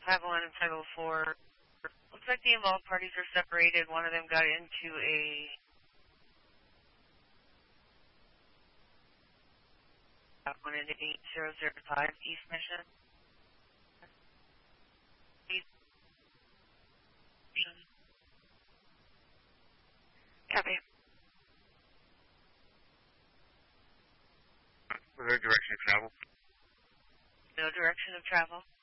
501 and 504. Looks like the involved parties are separated. One of them got into a one into 8005 East Mission. Copy. Was there direction of travel? No direction of travel.